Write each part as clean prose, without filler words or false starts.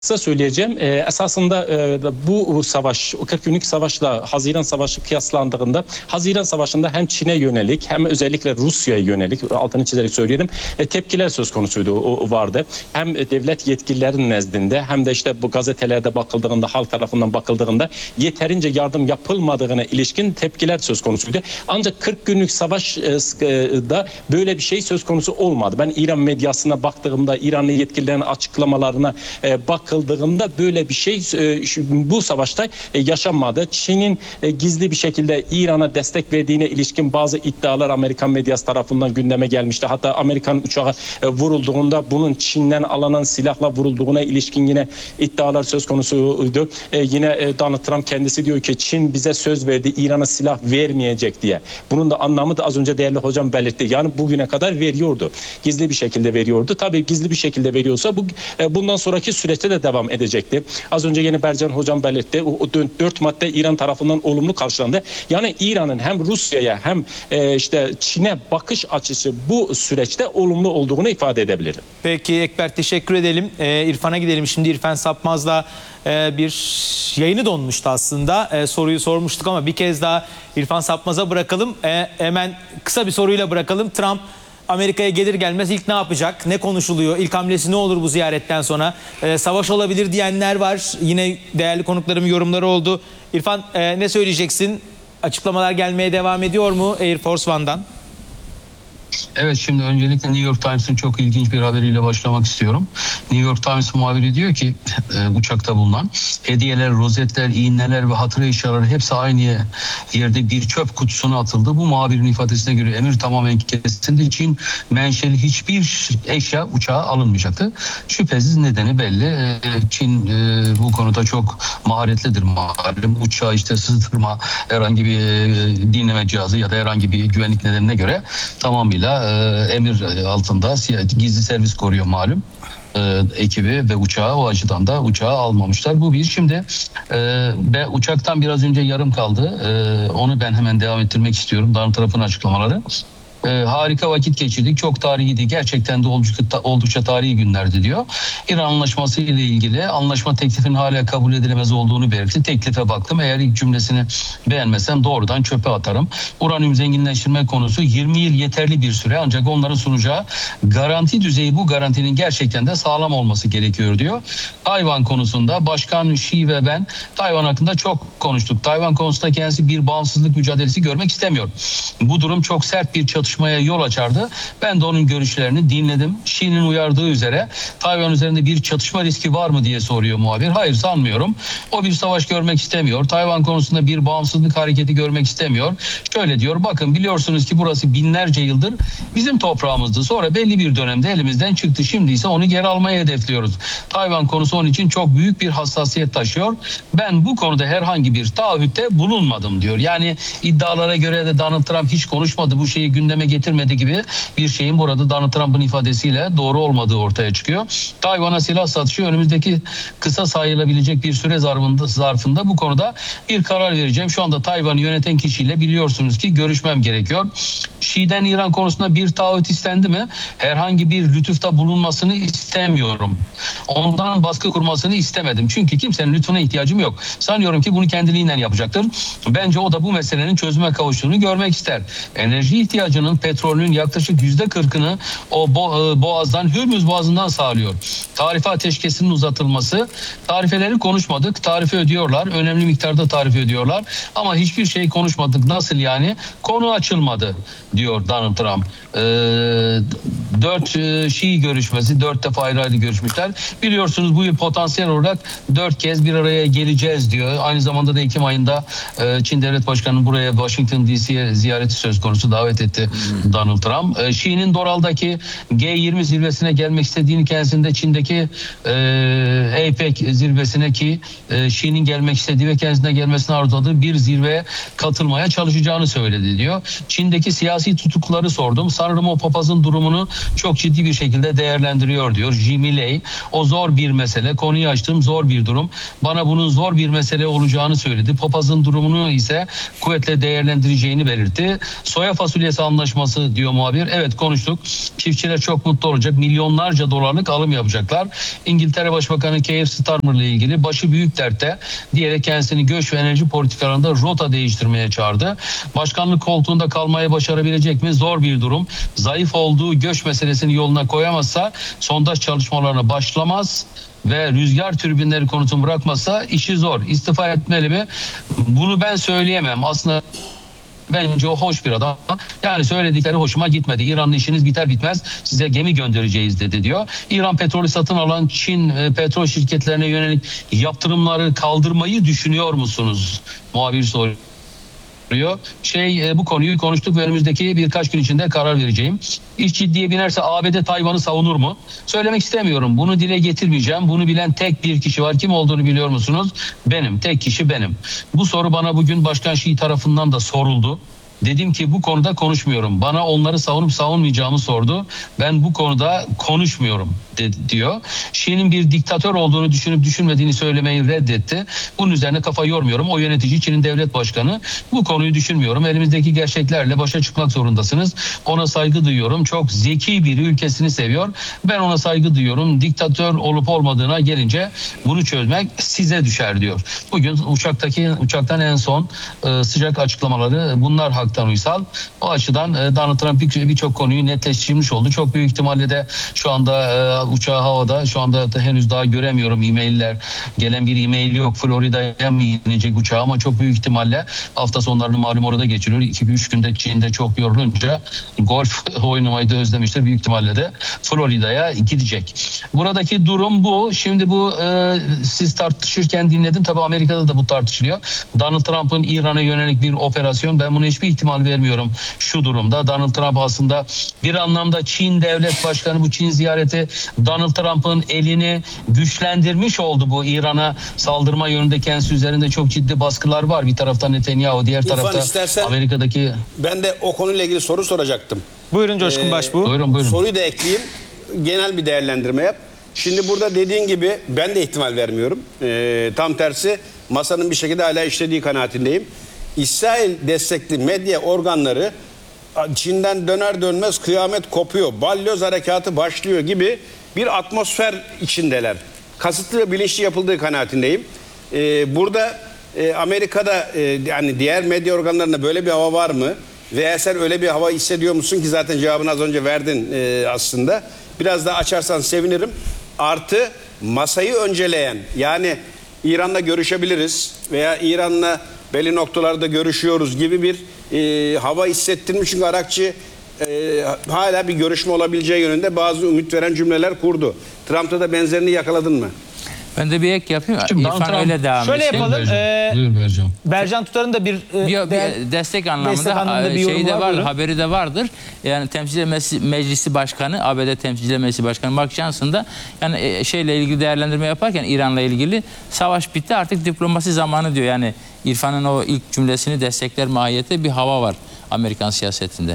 Kısa söyleyeceğim. Esasında bu savaş, 40 günlük savaşla Haziran Savaşı kıyaslandığında Haziran Savaşı'nda hem Çin'e yönelik hem özellikle Rusya'ya yönelik, altını çizerek söyleyelim, tepkiler söz konusuydu, o vardı. Hem devlet yetkililerinin nezdinde hem de işte bu gazetelerde bakıldığında, halk tarafından bakıldığında yeterince yardım yapılmadığına ilişkin tepkiler söz konusuydu. Ancak 40 günlük savaşta böyle bir şey söz konusu olmadı. Ben İran medyasına baktığımda, İranlı yetkililerin açıklamalarına bakıldığında böyle bir şey bu savaşta yaşanmadı. Çin'in gizli bir şekilde İran'a destek verdiğine ilişkin bazı iddialar Amerikan medyası tarafından gündeme gelmişti. Hatta Amerikan uçağı vurulduğunda bunun Çin'den alınan silahla vurulduğuna ilişkin yine iddialar söz konusuydu. Yine Donald Trump kendisi diyor ki Çin bize söz verdi, İran'a silah vermeyecek diye. Bunun da anlamı da az önce değerli hocam belirtti. Yani bugüne kadar veriyordu. Gizli bir şekilde veriyordu. Tabii gizli bir şekilde veriyorsa bundan sonraki süreçte de devam edecekti. Az önce yine Bercan hocam belirtti. O 4 madde İran tarafından olumlu karşılandı. Yani İran'ın hem Rusya'ya hem işte Çin'e bakış açısı bu süreçte olumlu olduğunu ifade edebilirim. Peki Ekber, teşekkür edelim. İrfan'a gidelim. Şimdi İrfan Sapmaz'la bir yayını donmuştu aslında. Soruyu sormuştuk ama bir kez daha İrfan Sapmaz'a bırakalım. Hemen kısa bir soruyla bırakalım. Trump Amerika'ya gelir gelmez ilk ne yapacak? Ne konuşuluyor? İlk hamlesi ne olur bu ziyaretten sonra? Savaş olabilir diyenler var. Yine değerli konuklarımın yorumları oldu. İrfan, ne söyleyeceksin? Açıklamalar gelmeye devam ediyor mu Air Force One'dan? Evet, şimdi öncelikle New York Times'ın çok ilginç bir haberiyle başlamak istiyorum. New York Times muhabiri diyor ki uçakta bulunan hediyeler, rozetler, iğneler ve hatıra eşyaları hepsi aynı yerde bir çöp kutusuna atıldı. Bu muhabirin ifadesine göre emir tamamen kesildi. Çin menşeli hiçbir eşya uçağa alınmayacaktı. Şüphesiz nedeni belli. Çin bu konuda çok maharetlidir malum. Uçağı işte sızdırma, herhangi bir dinleme cihazı ya da herhangi bir güvenlik nedenine göre tamamıyla emir altında gizli servis koruyor malum ekibi ve uçağı, o açıdan da uçağı almamışlar. Bu bir. Şimdi ve uçaktan biraz önce yarım kaldı. Onu ben hemen devam ettirmek istiyorum. Donald Trump'ın açıklamaları. Harika vakit geçirdik. Çok tarihiydi. Gerçekten de oldukça tarihi günlerdi diyor. İran anlaşması ile ilgili anlaşma teklifinin hala kabul edilemez olduğunu belirtti. Teklife baktım. Eğer ilk cümlesini beğenmesem doğrudan çöpe atarım. Uranyum zenginleştirme konusu 20 yıl yeterli bir süre. Ancak onların sunacağı garanti düzeyi, bu garantinin gerçekten de sağlam olması gerekiyor diyor. Tayvan konusunda Başkan Xi ve ben Tayvan hakkında çok konuştuk. Tayvan konusunda kendisi bir bağımsızlık mücadelesi görmek istemiyor. Bu durum çok sert bir çatışmaya yol açardı. Ben de onun görüşlerini dinledim. Xi'nin uyardığı üzere Tayvan üzerinde bir çatışma riski var mı diye soruyor muhabir. Hayır, sanmıyorum. O bir savaş görmek istemiyor. Tayvan konusunda bir bağımsızlık hareketi görmek istemiyor. Şöyle diyor, bakın biliyorsunuz ki burası binlerce yıldır bizim toprağımızdı. Sonra belli bir dönemde elimizden çıktı. Şimdi ise onu geri almaya hedefliyoruz. Tayvan konusu onun için çok büyük bir hassasiyet taşıyor. Ben bu konuda herhangi bir taahhütte bulunmadım diyor. Yani iddialara göre de Donald Trump hiç konuşmadı, bu şeyi gündeme getirmedi gibi bir şeyin burada Donald Trump'ın ifadesiyle doğru olmadığı ortaya çıkıyor. Tayvan'a silah satışı önümüzdeki kısa sayılabilecek bir süre zarfında bu konuda bir karar vereceğim. Şu anda Tayvan'ı yöneten kişiyle biliyorsunuz ki görüşmem gerekiyor. Şii'den İran konusunda bir taahhüt istendi mi? Herhangi bir lütufta bulunmasını istemiyorum. Ondan baskı kurmasını istemedim. Çünkü kimsenin lütfuna ihtiyacım yok. Sanıyorum ki bunu kendiliğinden yapacaktır. Bence o da bu meselenin çözüme kavuştuğunu görmek ister. Enerji ihtiyacının, petrolün yaklaşık %40'ını o boğazdan, Hürmüz Boğazı'ndan sağlıyor. Tarife ateşkesinin uzatılması, tarifeleri konuşmadık. Tarife ödüyorlar. Önemli miktarda tarife ödüyorlar. Ama hiçbir şey konuşmadık. Nasıl yani? Konu açılmadı diyor Donald Trump. 4 Şii görüşmesi, 4 defa ayrı ayrı görüşmüşler. Biliyorsunuz bu yıl potansiyel olarak 4 kez bir araya geleceğiz diyor. Aynı zamanda da Ekim ayında Çin Devlet Başkanı'nın buraya Washington DC'ye ziyareti söz konusu, davet etti Donald Trump. Şii'nin Doral'daki G20 zirvesine gelmek istediğini, kendisinde Çin'deki APEC zirvesine ki Şii'nin gelmek istediği ve kendisine gelmesini arzuladığı bir zirveye katılmaya çalışacağını söyledi diyor. Çin'deki siyasi tutukluları sordum. Sanırım o papazın durumunu çok ciddi bir şekilde değerlendiriyor diyor. Jimmy Ley, o zor bir mesele, konuyu açtım, zor bir durum. Bana bunun zor bir mesele olacağını söyledi. Papaz'ın durumunu ise kuvvetle değerlendireceğini belirtti. Soya fasulyesi anlaşması diyor muhabir. Evet, konuştuk. Çiftçiler çok mutlu olacak. Milyonlarca dolarlık alım yapacaklar. İngiltere Başbakanı Keir Starmer ile ilgili başı büyük dertte diyerek kendisini göç ve enerji politikalarında rota değiştirmeye çağırdı. Başkanlık koltuğunda kalmayı başarabilecek mi? Zor bir durum. Zayıf olduğu göç meselesini yoluna koyamazsa sondaj çalışmalarına başlamaz ve rüzgar türbinleri konusunu bırakmazsa işi zor. İstifa etmeli mi? Bunu ben söyleyemem. Aslında bence o hoş bir adam. Yani söyledikleri hoşuma gitmedi. İran'la işiniz biter bitmez size gemi göndereceğiz dedi diyor. İran petrolü satın alan Çin petrol şirketlerine yönelik yaptırımları kaldırmayı düşünüyor musunuz? Muhabir soruyor. Bu konuyu konuştuk ve önümüzdeki birkaç gün içinde karar vereceğim. İş ciddiye binerse ABD Tayvan'ı savunur mu? Söylemek istemiyorum. Bunu dile getirmeyeceğim. Bunu bilen tek bir kişi var. Kim olduğunu biliyor musunuz? Benim. Tek kişi benim. Bu soru bana bugün Başkan Şii tarafından da soruldu. Dedim ki bu konuda konuşmuyorum. Bana onları savunup savunmayacağımı sordu. Ben bu konuda konuşmuyorum diyor. Şii'nin bir diktatör olduğunu düşünüp düşünmediğini söylemeyi reddetti. Bunun üzerine kafa yormuyorum. O yönetici, Çin'in devlet başkanı. Bu konuyu düşünmüyorum. Elimizdeki gerçeklerle başa çıkmak zorundasınız. Ona saygı duyuyorum. Çok zeki biri, ülkesini seviyor. Ben ona saygı duyuyorum. Diktatör olup olmadığına gelince bunu çözmek size düşer diyor. Bugün uçaktan en son sıcak açıklamaları bunlar haktan uysal. O açıdan Donald Trump birçok konuyu netleştirmiş oldu. Çok büyük ihtimalle de şu anda uçağı havada. Şu anda da henüz daha göremiyorum e-mailler. Gelen bir e-mail yok. Florida'ya mı inecek uçağı ama çok büyük ihtimalle hafta sonlarını malum orada geçiriyor. 2-3 günde Çin'de çok yorulunca golf oynamayı da özlemiştir. Büyük ihtimalle de Florida'ya gidecek. Buradaki durum bu. Şimdi bu siz tartışırken dinledim. Tabii Amerika'da da bu tartışılıyor. Donald Trump'ın İran'a yönelik bir operasyon. Ben buna hiçbir ihtimal vermiyorum şu durumda. Donald Trump aslında bir anlamda Çin devlet başkanı, bu Çin ziyareti Donald Trump'ın elini güçlendirmiş oldu. Bu İran'a saldırma yönünde kendisi üzerinde çok ciddi baskılar var. Bir tarafta Netanyahu, diğer tarafta Amerika'daki... Ben de o konuyla ilgili soru soracaktım. Buyurun Coşkun Başbuğ. Buyurun. Soruyu da ekleyeyim. Genel bir değerlendirme yap. Şimdi burada dediğin gibi ben de ihtimal vermiyorum. Tam tersi masanın bir şekilde hala işlediği kanaatindeyim. İsrail destekli medya organları Çin'den döner dönmez kıyamet kopuyor, balyoz harekatı başlıyor gibi bir atmosfer içindeler. Kasıtlı ve bilinçli yapıldığı kanaatindeyim. Burada Amerika'da yani diğer medya organlarında böyle bir hava var mı? Veya sen öyle bir hava hissediyor musun ki zaten cevabını az önce verdin aslında. Biraz daha açarsan sevinirim. Artı masayı önceleyen, yani İran'la görüşebiliriz veya İran'la belli noktalarda görüşüyoruz gibi bir hava hissettirmiş. Çünkü Arakçı hala bir görüşme olabileceği yönünde bazı ümit veren cümleler kurdu. Trump'ta da benzerini yakaladın mı? Ben de bir ek yapayım. Şimdi İrfan öyle devam Şöyle etsin. yapalım. Buyur Bercan. Bercan Tutar'ın da bir Destek anlamında bir yorumu şeyi de var, vardır, buyurun. haberi de vardır. Yani Temsilciler Meclisi Başkanı, ABD Temsilciler Meclisi Başkanı Mark Johnson da yani şeyle ilgili değerlendirme yaparken İran'la ilgili savaş bitti, artık diplomasi zamanı diyor. Yani İrfan'ın o ilk cümlesini destekler mahiyette bir hava var Amerikan siyasetinde.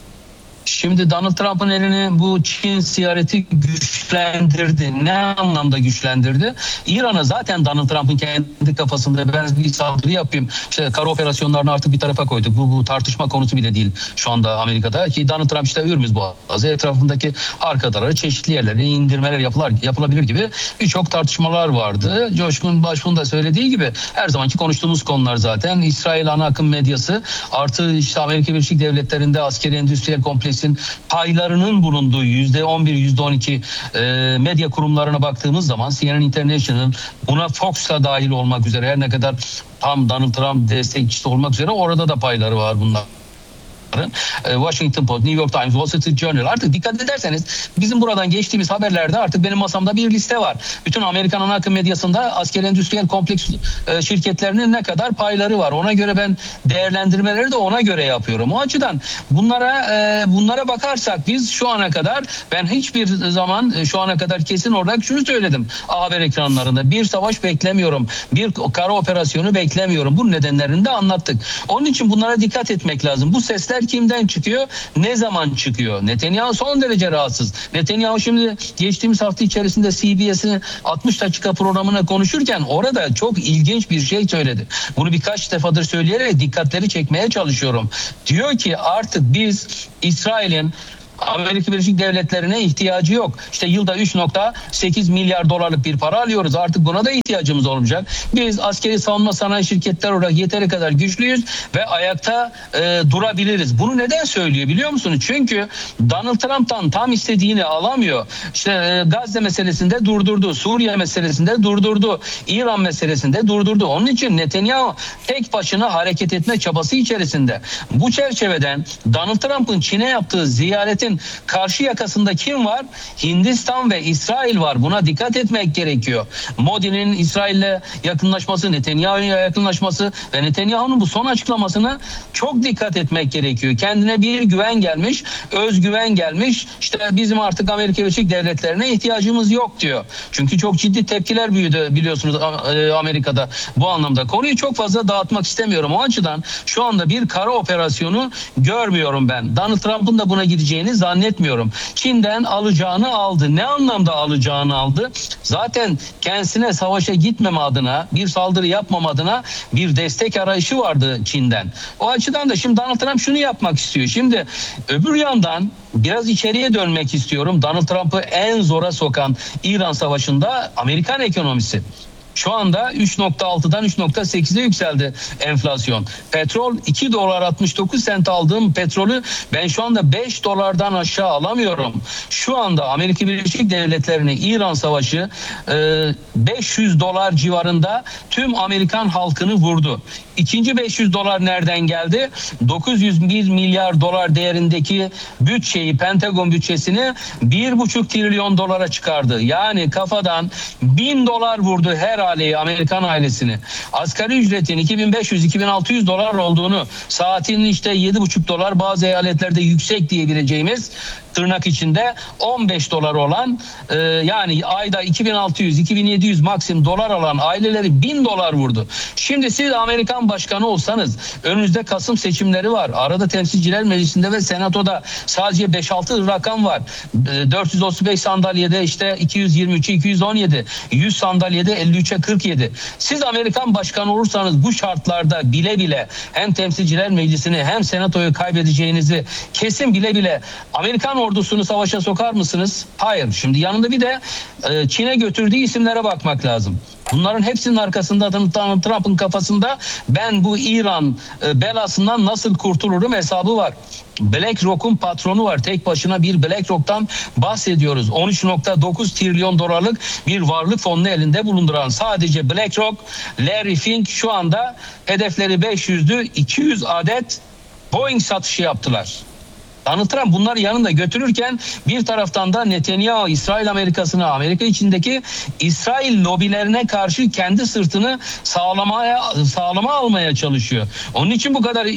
Şimdi Donald Trump'ın elini bu Çin ziyareti güçlendirdi. Ne anlamda güçlendirdi? İran'a zaten Donald Trump'ın kendi kafasında ben bir saldırı yapayım, İşte kara operasyonlarını artık bir tarafa koyduk. Bu tartışma konusu bile değil şu anda Amerika'da. Ki Donald Trump işte Hürmüz Boğazı etrafındaki arkaları çeşitli yerlere indirmeler yapılabilir gibi birçok tartışmalar vardı. Coşkun Başbuğ'un da söylediği gibi her zamanki konuştuğumuz konular zaten. İsrail ana akım medyası artı işte Amerika Birleşik Devletleri'nde askeri endüstriyel kompleksin paylarının bulunduğu %11, %12 medya kurumlarına baktığımız zaman CNN International, buna Fox'la dahil olmak üzere, her ne kadar tam Donald Trump destekçisi olmak üzere orada da payları var bunlar. Washington Post, New York Times, Wall Street Journal. Artık dikkat ederseniz bizim buradan geçtiğimiz haberlerde artık benim masamda bir liste var. Bütün Amerikan ana akım medyasında askeri endüstriyel kompleks şirketlerinin ne kadar payları var. Ona göre ben değerlendirmeleri de ona göre yapıyorum. O açıdan bunlara bakarsak biz şu ana kadar, ben hiçbir zaman şu ana kadar kesin olarak şunu söyledim haber ekranlarında: bir savaş beklemiyorum, bir kara operasyonu beklemiyorum. Bu nedenlerini de anlattık. Onun için bunlara dikkat etmek lazım. Bu sesler haber kimden çıkıyor? Ne zaman çıkıyor? Netanyahu son derece rahatsız. Netanyahu şimdi geçtiğimiz hafta içerisinde CBS'in 60 dakika programına konuşurken orada çok ilginç bir şey söyledi. Bunu birkaç defadır söyleyerek dikkatleri çekmeye çalışıyorum. Diyor ki artık biz İsrail'in Amerika Birleşik Devletleri'ne ihtiyacı yok. İşte yılda 3.8 milyar dolarlık bir para alıyoruz. Artık buna da ihtiyacımız olmayacak. Biz askeri savunma sanayi şirketler olarak yeteri kadar güçlüyüz ve ayakta durabiliriz. Bunu neden söylüyor biliyor musunuz? Çünkü Donald Trump'tan tam istediğini alamıyor. İşte Gazze meselesinde durdurdu. Suriye meselesinde durdurdu. İran meselesinde durdurdu. Onun için Netanyahu tek başına hareket etme çabası içerisinde. Bu çerçeveden Donald Trump'ın Çin'e yaptığı ziyaretin karşı yakasında kim var? Hindistan ve İsrail var. Buna dikkat etmek gerekiyor. Modi'nin İsrail'le yakınlaşması, Netanyahu'ya yakınlaşması ve Netanyahu'nun bu son açıklamasına çok dikkat etmek gerekiyor. Kendine bir güven gelmiş, özgüven gelmiş. İşte bizim artık Amerika Birleşik Devletleri'ne ihtiyacımız yok diyor. Çünkü çok ciddi tepkiler büyüdü biliyorsunuz Amerika'da bu anlamda. Konuyu çok fazla dağıtmak istemiyorum. O açıdan şu anda bir kara operasyonu görmüyorum ben. Donald Trump'ın da buna gideceğini zannetmiyorum. Çin'den alacağını aldı. Ne anlamda alacağını aldı? Zaten kendisine savaşa gitmeme adına, bir saldırı yapmam adına bir destek arayışı vardı Çin'den. O açıdan da şimdi Donald Trump şunu yapmak istiyor. Şimdi öbür yandan biraz içeriye dönmek istiyorum. Donald Trump'ı en zora sokan İran Savaşı'nda Amerikan ekonomisi. Şu anda 3.6'dan 3.8'e yükseldi enflasyon. Petrol 2 dolar 69 sent aldığım petrolü ben şu anda 5 dolardan aşağı alamıyorum. Şu anda Amerika Birleşik Devletleri'ne İran Savaşı 500 dolar civarında tüm Amerikan halkını vurdu. İkinci 500 dolar nereden geldi? 901 milyar dolar değerindeki bütçeyi, Pentagon bütçesini 1,5 trilyon dolara çıkardı. Yani kafadan 1000 dolar vurdu her aileyi, Amerikan ailesini. Asgari ücretin 2500-2600 dolar olduğunu, saatinin işte 7,5 dolar, bazı eyaletlerde yüksek diyebileceğimiz tırnak içinde 15 dolar olan yani ayda 2600-2700 maksim dolar alan aileleri 1000 dolar vurdu. Şimdi siz Amerikan başkanı olsanız, önünüzde Kasım seçimleri var. Arada Temsilciler Meclisi'nde ve Senato'da sadece 5-6 rakam var. 435 sandalyede işte 223'e 217, 100 sandalyede 53'e 47. Siz Amerikan başkanı olursanız bu şartlarda bile bile hem Temsilciler Meclisi'ni hem Senato'yu kaybedeceğinizi kesin bile bile Amerikan ordusunu savaşa sokar mısınız? Hayır. Şimdi yanında bir de Çin'e götürdüğü isimlere bakmak lazım. Bunların hepsinin arkasında Donald Trump'ın kafasında ben bu İran belasından nasıl kurtulurum hesabı var. BlackRock'un patronu var. Tek başına bir BlackRock'tan bahsediyoruz. 13.9 trilyon dolarlık bir varlık fonunu elinde bulunduran sadece BlackRock, Larry Fink şu anda hedefleri 500'dü. 200 adet Boeing satışı yaptılar. Donald Trump bunları yanında götürürken bir taraftan da Netanyahu İsrail Amerikası'na, Amerika içindeki İsrail lobilerine karşı kendi sırtını sağlama almaya çalışıyor. Onun için bu kadar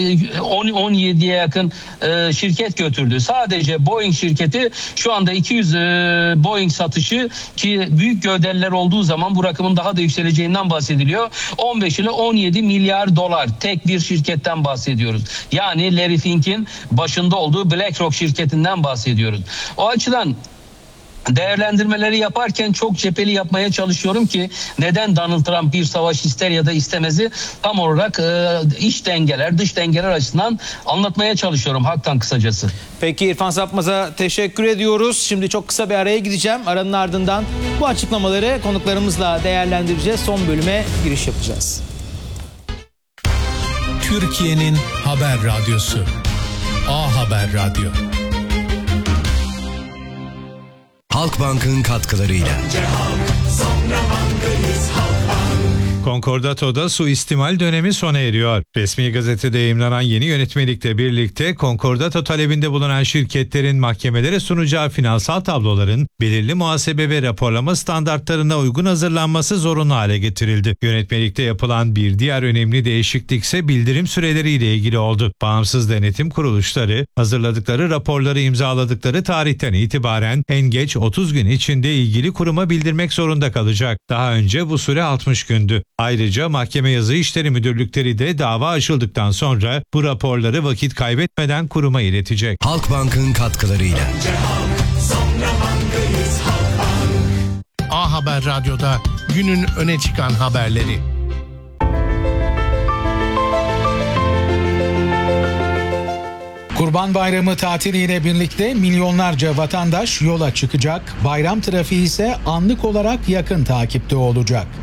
17'ye yakın şirket götürdü. Sadece Boeing şirketi şu anda 200 Boeing satışı, ki büyük gövdeler olduğu zaman bu rakamın daha da yükseleceğinden bahsediliyor. 15 ile 17 milyar dolar tek bir şirketten bahsediyoruz. Yani Larry Fink'in başında olduğu BlackRock şirketinden bahsediyoruz. O açıdan değerlendirmeleri yaparken çok cepheli yapmaya çalışıyorum ki neden Donald Trump bir savaş ister ya da istemezi tam olarak iç dengeler, dış dengeler açısından anlatmaya çalışıyorum haktan kısacası. Peki İrfan Sapmaz'a teşekkür ediyoruz. Şimdi çok kısa bir araya gideceğim. Aranın ardından bu açıklamaları konuklarımızla değerlendireceğiz. Son bölüme giriş yapacağız. Türkiye'nin haber radyosu A Haber Radyo. Halkbank'ın katkılarıyla. Konkordato'da suistimal dönemi sona eriyor. Resmi gazetede yayımlanan yeni yönetmelikle birlikte konkordato talebinde bulunan şirketlerin mahkemelere sunacağı finansal tabloların belirli muhasebe ve raporlama standartlarına uygun hazırlanması zorunlu hale getirildi. Yönetmelikte yapılan bir diğer önemli değişiklik ise bildirim süreleriyle ilgili oldu. Bağımsız denetim kuruluşları hazırladıkları raporları imzaladıkları tarihten itibaren en geç 30 gün içinde ilgili kuruma bildirmek zorunda kalacak. Daha önce bu süre 60 gündü. Ayrıca Mahkeme Yazı İşleri Müdürlükleri de dava açıldıktan sonra bu raporları vakit kaybetmeden kuruma iletecek. Halkbank'ın katkılarıyla. A Haber Radyo'da günün öne çıkan haberleri. Kurban Bayramı tatiliyle birlikte milyonlarca vatandaş yola çıkacak. Bayram trafiği ise anlık olarak yakın takipte olacak.